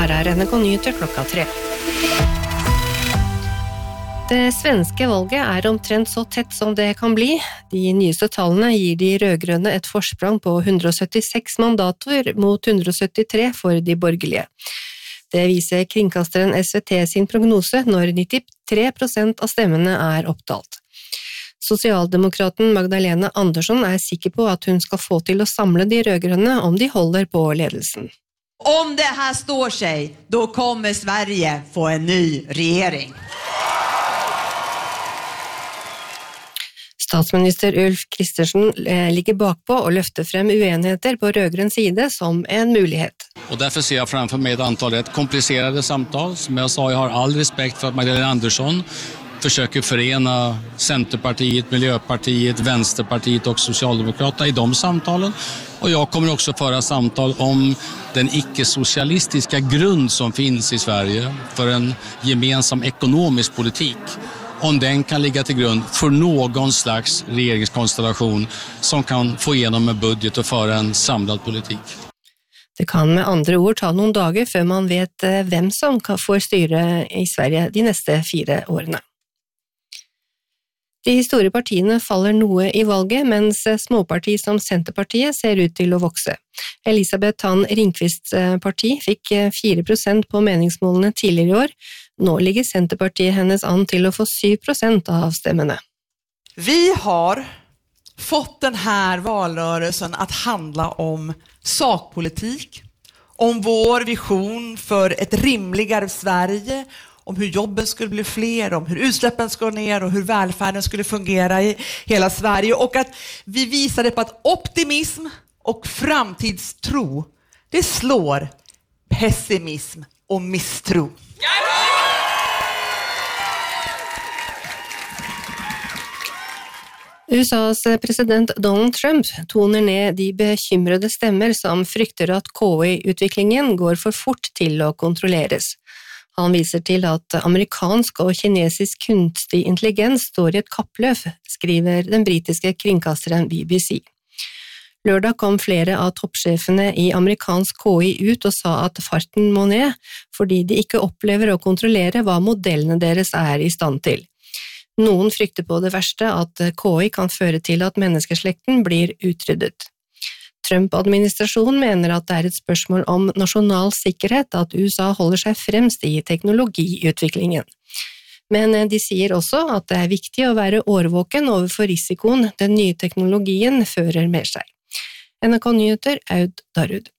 Her NRK Nyheter 3. Det svenske valget omtrent så tett som det kan bli. De nyeste tallene gir de rødgrønne et forsprang på 176 mandater mot 173 for de borgerlige. Det viser kringkasteren SVT sin prognose når 93% av stemmene opptalt. Sosialdemokraten Magdalena Andersson sikker på at hun skal få til å samle de rødgrønne om de holder på ledelsen. Om det här står sig, då kommer Sverige få en ny regering. Statsminister Ulf Kristersson ligger bakpå og løfter frem uenigheter på rødgrønn side som en mulighet. Och därför ser jag framför mig ett antal rätt komplicerade samtal. Som jag sa, jag har all respekt för att Magdalena Andersson försöker förena Centerpartiet, Miljöpartiet, Vänsterpartiet och Socialdemokraterna i de samtalen. Och jag kommer också föra samtal om den icke-socialistiska grund som finns i Sverige för en gemensam ekonomisk politik. Om den kan ligga till grund för någon slags regeringskonstellation som kan få igenom en budget och föra en samlad politik. Det kan med andre ord ta noen dager før man vet hvem som får styre i Sverige de neste 4 årene. De store partiene faller noe i valget, mens småparti som Senterpartiet ser ut til å vokse. Elisabeth Tann Ringqvists parti fikk 4% på meningsmålene tidligere i år. Nå ligger Senterpartiet hennes an til å få 7% av stemmene. Vi har fått den här valrörelsen att handla om sakpolitik, om vår vision för ett rimligare Sverige, om hur jobben skulle bli fler, om hur utsläppen ska ner och hur välfärden skulle fungera i hela Sverige, och att vi visade på att optimism och framtidstro, det slår pessimism och misstro. USAs president Donald Trump toner ned de bekymrede stemmer som frykter at KI-utviklingen går for fort til å kontrolleres. Han viser til at amerikansk og kinesisk kunstig intelligens står i et kappløp, skriver den britiske kringkasteren BBC. Lørdag kom flere av toppsjefene i amerikansk KI ut og sa at farten må ned, fordi de ikke opplever å kontrollere hva modellene deres i stand til. Noen frykter på det verste at KI kan føre til at menneskeslekten blir utryddet. Trump-administrasjonen mener at det et spørsmål om nasjonal sikkerhet at USA holder seg fremst i teknologiutviklingen. Men de sier også at det viktig å være årvåken overfor risikoen den nye teknologien fører med seg. NRK Nyheter, Aud Darud.